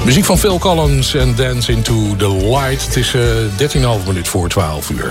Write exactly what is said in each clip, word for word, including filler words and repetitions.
Muziek van Phil Collins en Dance into the Light. Het is uh, dertien komma vijf minuut voor twaalf uur.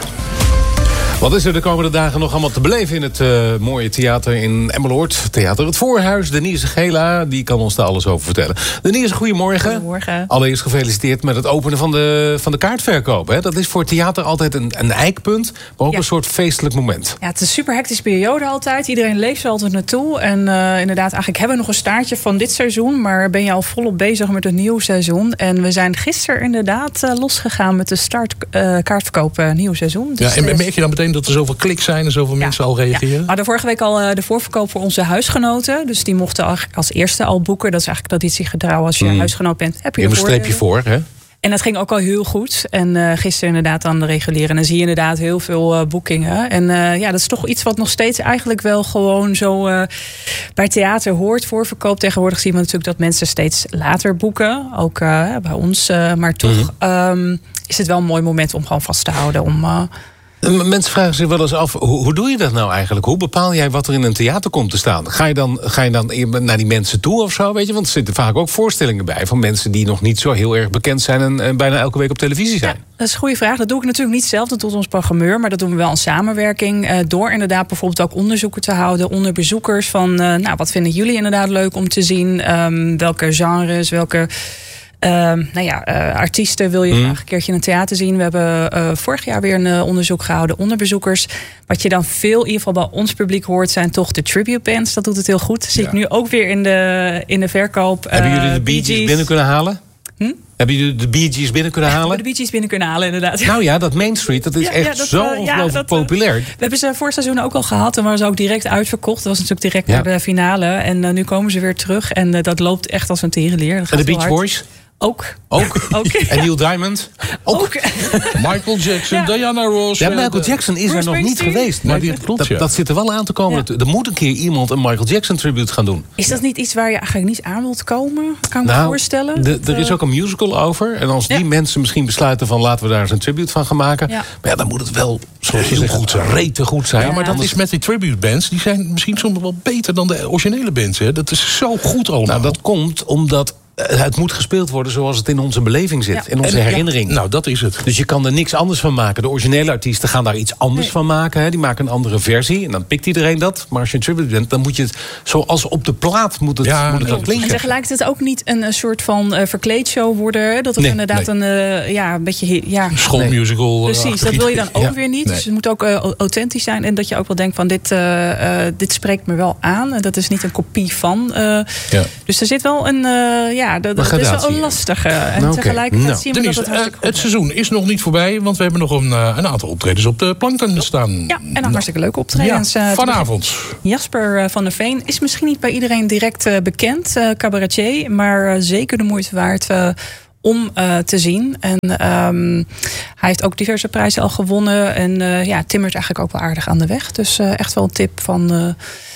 Wat is er de komende dagen nog allemaal te beleven in het uh, mooie theater in Emmeloord? Theater Het Voorhuis. Denise Gela, die kan ons daar alles over vertellen. Denise, goedemorgen. Goedemorgen. Allereerst gefeliciteerd met het openen van de, van de kaartverkoop. Hè? Dat is voor theater altijd een, een eikpunt, maar ook ja. een soort feestelijk moment. Ja, het is een super hectische periode altijd. Iedereen leeft er altijd naartoe. En uh, inderdaad, eigenlijk hebben we nog een staartje van dit seizoen, maar ben je al volop bezig met het nieuwe seizoen. En we zijn gisteren inderdaad uh, losgegaan met de start uh, kaartverkoop uh, nieuw seizoen. Dus, ja, en merk je dan meteen dat er zoveel kliks zijn en zoveel ja, mensen al reageren? Ja. We hadden vorige week al uh, de voorverkoop voor onze huisgenoten. Dus die mochten eigenlijk als eerste al boeken. Dat is eigenlijk traditiegetrouw. Als je mm. huisgenoot bent, heb je, je een streepje voor, hè? En dat ging ook al heel goed. En uh, gisteren inderdaad aan de reguliere. En dan zie je inderdaad heel veel uh, boekingen. En uh, ja, dat is toch iets wat nog steeds eigenlijk wel gewoon zo uh, bij theater hoort. Voorverkoop. Tegenwoordig zien we natuurlijk dat mensen steeds later boeken. Ook uh, bij ons. Uh, maar toch mm-hmm. um, is het wel een mooi moment om gewoon vast te houden. Om... Uh, Mensen vragen zich wel eens af, hoe, hoe doe je dat nou eigenlijk? Hoe bepaal jij wat er in een theater komt te staan? Ga je dan, ga je dan naar die mensen toe of zo? Weet je? Want er zitten vaak ook voorstellingen bij van mensen die nog niet zo heel erg bekend zijn en, en bijna elke week op televisie zijn. Ja, dat is een goede vraag. Dat doe ik natuurlijk niet zelf, dat doet ons programmeur, maar dat doen we wel in samenwerking. Uh, door inderdaad bijvoorbeeld ook onderzoeken te houden onder bezoekers van, uh, nou, wat vinden jullie inderdaad leuk om te zien? Um, welke genres, welke... Uh, nou ja, uh, artiesten wil je mm. graag een keertje in een theater zien. We hebben uh, vorig jaar weer een uh, onderzoek gehouden onder bezoekers. Wat je dan veel, in ieder geval bij ons publiek hoort, zijn toch de tribute bands. Dat doet het heel goed. Dat zie ja. ik nu ook weer in de, in de verkoop. Hebben uh, jullie de Bee Gees binnen kunnen halen? Hm? Hebben jullie de Bee Gees binnen kunnen halen? De Bee Gees binnen kunnen halen, inderdaad. Nou ja, dat Main Street, dat is ja, echt ja, dat, zo uh, ongelooflijk ja, populair. Uh, we hebben ze voor seizoen ook al gehad. En waren ze ook direct uitverkocht. Dat was natuurlijk direct ja. naar de finale. En uh, nu komen ze weer terug. En uh, dat loopt echt als een tierenlier. En de Beach hard. Boys? Ook. Ook? ook. En Neil Diamond? Ook. ook. Michael Jackson, ja. Diana Ross. Ja, Michael Jackson is er nog niet geweest. Maar die, klopt, dat, ja. dat zit er wel aan te komen. Ja. Er moet een keer iemand een Michael Jackson tribute gaan doen. Is dat niet iets waar je eigenlijk niet aan wilt komen? Kan ik nou, me voorstellen? De, er is ook een musical over. En als die ja. mensen misschien besluiten van laten we daar eens een tribute van gaan maken. Ja. Maar ja, dan moet het wel zoals heel goed zijn. Rete goed zijn. Ja, maar dat is met die tribute bands. Die zijn misschien soms wel beter dan de originele bands. Hè? Dat is zo goed allemaal. Nou, dat komt omdat het moet gespeeld worden zoals het in onze beleving zit. Ja. In onze en, herinnering. Ja, nou, dat is het. Dus je kan er niks anders van maken. De originele artiesten gaan daar iets anders nee. van maken. Hè. Die maken een andere versie. En dan pikt iedereen dat. Maar als je een tribute bent, dan moet je het zoals op de plaat moet het, ja, moet het nee. klinken. En tegelijkertijd ook niet een, een soort van uh, verkleedshow worden. Dat het nee, inderdaad nee. een, uh, ja, een beetje... Ja, schoolmusical. Nee. Precies, dat wil je dan ook ja. weer niet. Nee. Dus het moet ook uh, authentisch zijn. En dat je ook wel denkt van dit, uh, uh, dit spreekt me wel aan. En dat is niet een kopie van. Uh, ja. Dus er zit wel een... Uh, ja, dat, dat is wel een lastige. En nou, tegelijkertijd okay. zien we Denise, dat het hartstikke uh, Het seizoen is nog niet voorbij, want we hebben nog een, uh, een aantal optredens op de planken staan. Ja, en dan hartstikke leuke optredens. Ja, vanavond. Jasper van der Veen is misschien niet bij iedereen direct uh, bekend, uh, cabaretier, maar uh, zeker de moeite waard uh, om uh, te zien. En um, hij heeft ook diverse prijzen al gewonnen. En uh, ja, timmert eigenlijk ook wel aardig aan de weg. Dus uh, echt wel een tip van... Uh,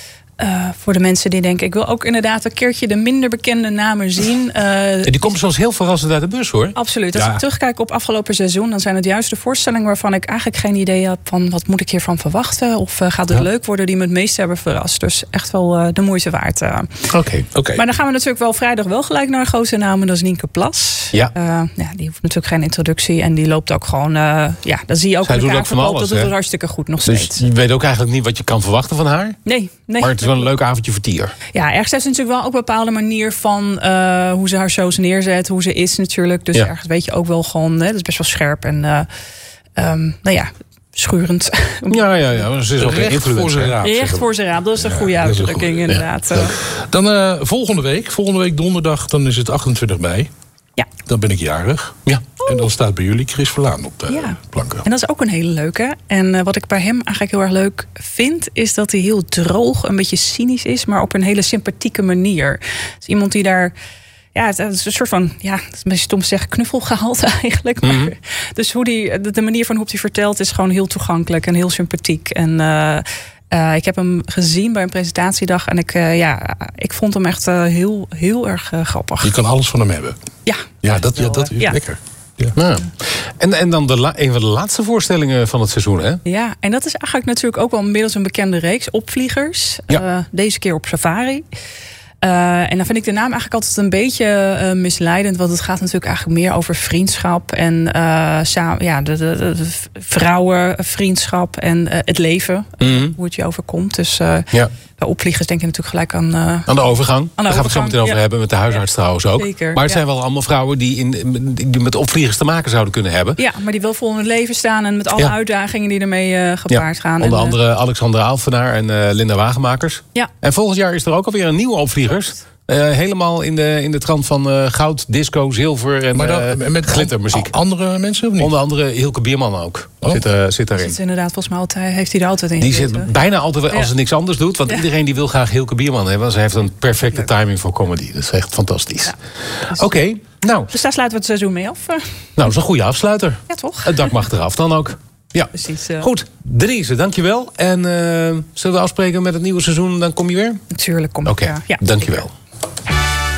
Uh, voor de mensen die denken, ik wil ook inderdaad een keertje de minder bekende namen zien. Uh, die komt soms heel verrassend uit de bus, hoor. Absoluut. Als ja. ik terugkijk op afgelopen seizoen, dan zijn het juist de voorstellingen waarvan ik eigenlijk geen idee heb van wat moet ik hiervan verwachten. Of uh, gaat het ja. leuk worden, die me het meest hebben verrast. Dus echt wel uh, de moeite waard. Oké, uh. okay, okay. Maar dan gaan we natuurlijk wel vrijdag wel gelijk naar een grote naam. En dat is Nienke Plas. Ja. Uh, ja, die hoeft natuurlijk geen introductie. En die loopt ook gewoon, uh, ja, dan zie je ook Zij in elkaar verkoop. Dat doet het hartstikke goed nog dus steeds. Je weet ook eigenlijk niet wat je kan verwachten van haar? Nee, nee. Maar het is wel een leuk avondje voor tier. Ja, ergens heeft ze natuurlijk wel ook een bepaalde manier van uh, hoe ze haar shows neerzet, hoe ze is natuurlijk. Dus ja. ergens weet je ook wel gewoon, hè, dat is best wel scherp en uh, um, nou ja, schurend. Ja, ja, ja. Ze is ook recht voor zijn raap. Recht voor zijn raap, dat is een ja, goede uitdrukking inderdaad. Ja. Dan uh, volgende week, volgende week donderdag, dan is het achtentwintig mei. Ja. Dan ben ik jarig. Ja. En dan staat bij jullie Chris Verlaan op de ja. planken. En dat is ook een hele leuke. En uh, wat ik bij hem eigenlijk heel erg leuk vind, is dat hij heel droog, een beetje cynisch is, maar op een hele sympathieke manier. Dus iemand die daar, ja, het is een soort van, ja, het is een beetje stom te zeggen, knuffelgehalte eigenlijk. Mm-hmm. Maar, dus hoe die, de manier van hoe hij vertelt is gewoon heel toegankelijk en heel sympathiek. En uh, Uh, ik heb hem gezien bij een presentatiedag en ik, uh, ja, ik vond hem echt uh, heel, heel erg uh, grappig. Je kan alles van hem hebben. Ja, ja dat, ja, dat is ja. lekker. Ja. Ja. En, en dan de la, een van de laatste voorstellingen van het seizoen, hè? Ja, en dat is eigenlijk natuurlijk ook wel inmiddels een bekende reeks. Opvliegers. Ja. Uh, deze keer op safari. Uh, en dan vind ik de naam eigenlijk altijd een beetje uh, misleidend. Want het gaat natuurlijk eigenlijk meer over vriendschap. En uh, samen, ja, de, de, de vrouwenvriendschap en uh, het leven. Mm-hmm. Hoe het je overkomt. Dus uh, ja. bij opvliegers denk je natuurlijk gelijk aan... Uh, aan de overgang. Aan de Daar gaan we het zo meteen over ja. hebben. Met de huisarts ja. trouwens ook. Zeker, maar het ja. zijn wel allemaal vrouwen die, in, die met opvliegers te maken zouden kunnen hebben. Ja, maar die wel vol in het leven staan. En met alle ja. uitdagingen die ermee uh, gepaard ja. gaan. Onder en, andere uh, Alexandra Alphenaar en uh, Linda Wagenmakers. Ja. En volgend jaar is er ook alweer een nieuwe opvliegers. Uh, helemaal in de, in de trant van uh, goud, disco, zilver en maar dan, uh, met glittermuziek. Andere mensen of niet? Onder andere Hilke Bierman ook. Oh. Zit, uh, zit daarin. Zit inderdaad, volgens mij altijd, heeft hij er altijd in Die gezeten. zit bijna altijd als ze ja. niks anders doet. Want ja. iedereen die wil graag Hilke Bierman hebben. Ze heeft een perfecte timing voor comedy. Dat is echt fantastisch. Ja. Dus Oké, okay, nou. Dus daar sluiten we het seizoen mee af. Nou, dat is een goede afsluiter. Ja, toch? Het dak mag eraf dan ook. Ja, precies. Uh... Goed, Denise, dankjewel. En uh, zullen we afspreken met het nieuwe seizoen? Dan kom je weer? Natuurlijk kom ik. Oké, okay. ja. dankjewel.